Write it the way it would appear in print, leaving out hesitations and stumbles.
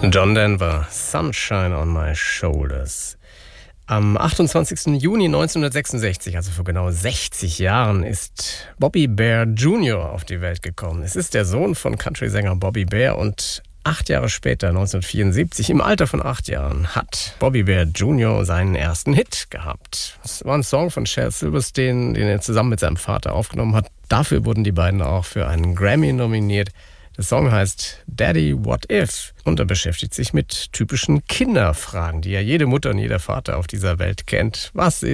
John Denver, Sunshine on My Shoulders. Am 28. Juni 1966, also vor genau 60 Jahren, ist Bobby Bare Jr. auf die Welt gekommen. Es ist der Sohn von Country-Sänger Bobby Bare und 8 Jahre später, 1974, im Alter von 8 Jahren, hat Bobby Bare Jr. seinen ersten Hit gehabt. Es war ein Song von Shel Silverstein, den er zusammen mit seinem Vater aufgenommen hat. Dafür wurden die beiden auch für einen Grammy nominiert. Der Song heißt Daddy, What If? Und er beschäftigt sich mit typischen Kinderfragen, die ja jede Mutter und jeder Vater auf dieser Welt kennt. Was